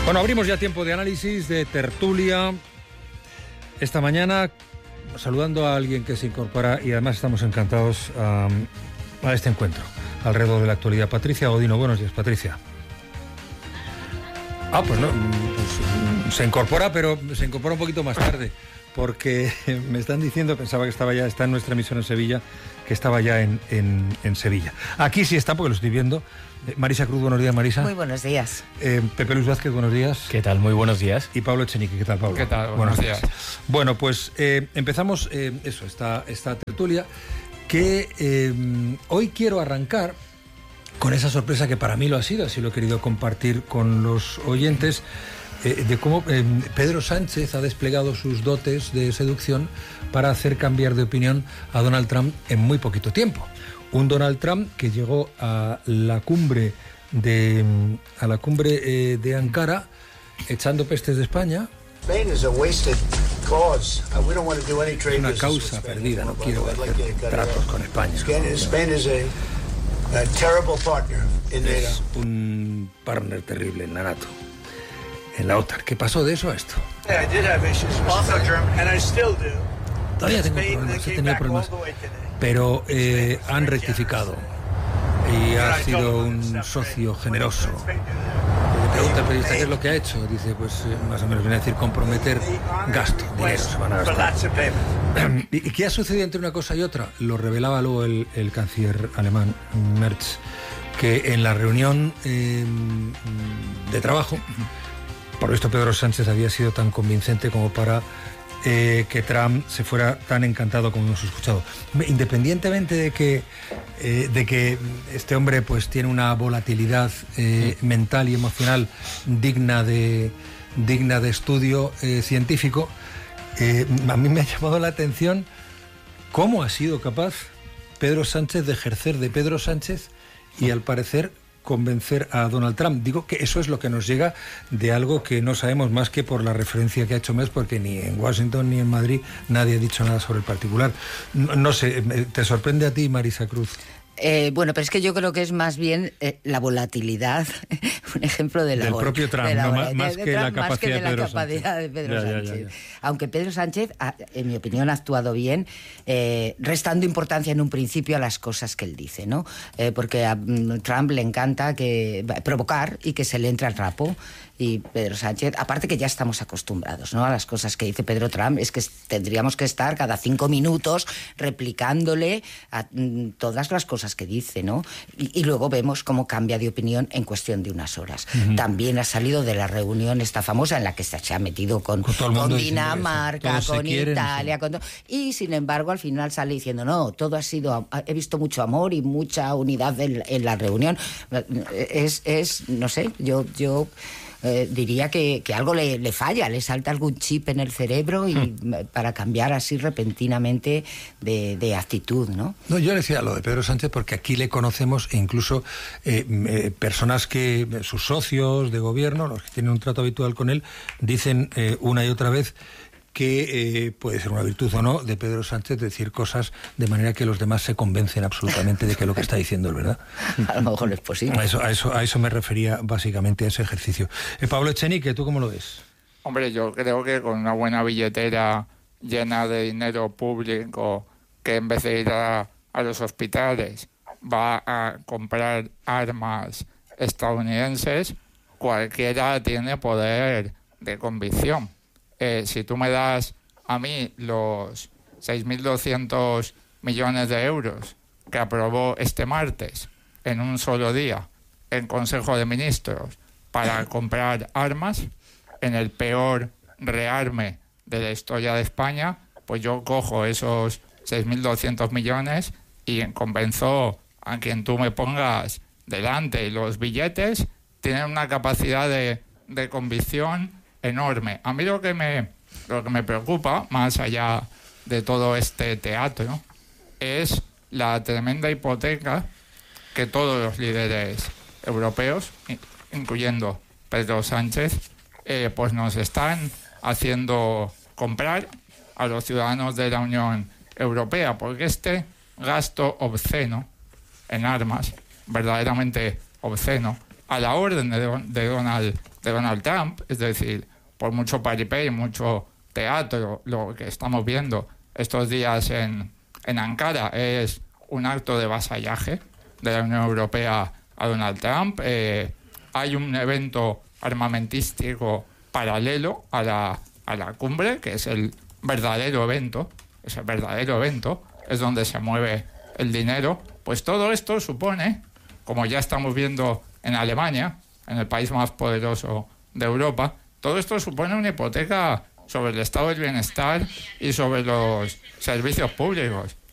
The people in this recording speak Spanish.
Bueno, abrimos ya tiempo de análisis, de tertulia. Esta mañana, saludando a alguien que se incorpora y además estamos encantados a este encuentro alrededor de la actualidad. Patricia Godino, buenos días, Patricia. Pues no, pues se incorpora, pero se incorpora un poquito más tarde, porque me están diciendo, pensaba que está en nuestra emisión en Sevilla, que estaba ya en Sevilla. Aquí sí está, porque lo estoy viendo. Marisa Cruz, buenos días, Marisa. Muy buenos días. Pepe Luis Vázquez, buenos días. ¿Qué tal? Muy buenos días. Y Pablo Echenique, ¿qué tal, Pablo? ¿Qué tal? Buenos días. Bueno, pues empezamos esta tertulia, que hoy quiero arrancar con esa sorpresa que para mí lo ha sido, así lo he querido compartir con los oyentes, de cómo Pedro Sánchez ha desplegado sus dotes de seducción para hacer cambiar de opinión a Donald Trump en muy poquito tiempo. Un Donald Trump que llegó a la cumbre de Ankara echando pestes de España. Una causa perdida, no quiero hacer tratos con España. Es un partner terrible en la NATO, en la OTAN. ¿Qué pasó de eso a esto? Todavía tengo problemas, he tenido problemas, pero han rectificado y ha sido un socio generoso. Le pregunta al periodista qué es lo que ha hecho. Dice, pues más o menos viene a decir comprometer gasto, dinero se van a gastar. ¿Y qué ha sucedido entre una cosa y otra? Lo revelaba luego el canciller alemán Merz, que en la reunión de trabajo, por esto Pedro Sánchez había sido tan convincente como para que Trump se fuera tan encantado como hemos escuchado. Independientemente de que este hombre pues tiene una volatilidad mental y emocional digna de estudio científico, a mí me ha llamado la atención cómo ha sido capaz Pedro Sánchez de ejercer de Pedro Sánchez y, al parecer, convencer a Donald Trump. Digo que eso es lo que nos llega de algo que no sabemos más que por la referencia que ha hecho Merz, porque ni en Washington ni en Madrid nadie ha dicho nada sobre el particular. No sé, ¿te sorprende a ti, Marisa Cruz? Bueno, pero es que yo creo que es más bien la volatilidad, un ejemplo de la del propio Trump, más que la capacidad de Pedro Sánchez. Aunque Pedro Sánchez, en mi opinión, ha actuado bien, restando importancia en un principio a las cosas que él dice, ¿no? Porque a Trump le encanta provocar y que se le entre al trapo. Y Pedro Sánchez, aparte que ya estamos acostumbrados, ¿no?, a las cosas que dice Pedro Trump, es que tendríamos que estar cada 5 minutos replicándole a todas las cosas que dice, ¿no? Y luego vemos cómo cambia de opinión en cuestión de unas horas. Uh-huh. También ha salido de la reunión esta famosa en la que se ha metido con Dinamarca, con Italia, y sin embargo al final sale diciendo, no, todo ha sido, he visto mucho amor y mucha unidad en la reunión. No sé, yo diría que algo le falla, le salta algún chip en el cerebro y para cambiar así repentinamente de actitud, ¿no? No, yo decía lo de Pedro Sánchez porque aquí le conocemos, e incluso personas que, sus socios de gobierno, los que tienen un trato habitual con él, dicen una y otra vez que puede ser una virtud o no de Pedro Sánchez decir cosas de manera que los demás se convencen absolutamente de que lo que está diciendo es verdad. A lo mejor es posible. A eso me refería básicamente, a ese ejercicio. Pablo Echenique, ¿tú cómo lo ves? Hombre, yo creo que con una buena billetera llena de dinero público, que en vez de ir a los hospitales va a comprar armas estadounidenses, cualquiera tiene poder de convicción. Si tú me das a mí los 6.200 millones de euros que aprobó este martes en un solo día en Consejo de Ministros para comprar armas, en el peor rearme de la historia de España, pues yo cojo esos 6.200 millones y convenzo a quien tú me pongas delante. Y los billetes tienen una capacidad de convicción enorme. A mí lo que me preocupa, más allá de todo este teatro, es la tremenda hipoteca que todos los líderes europeos, incluyendo Pedro Sánchez, pues nos están haciendo comprar a los ciudadanos de la Unión Europea, porque este gasto obsceno en armas, verdaderamente obsceno, a la orden de Donald de Donald Trump. Es decir, por mucho paripé y mucho teatro, lo que estamos viendo estos días en Ankara es un acto de vasallaje de la Unión Europea a Donald Trump. Hay un evento armamentístico paralelo a la cumbre, que es el verdadero evento. Ese verdadero evento es donde se mueve el dinero. Pues todo esto supone, como ya estamos viendo en Alemania, en el país más poderoso de Europa, todo esto supone una hipoteca sobre el estado del bienestar y sobre los servicios públicos.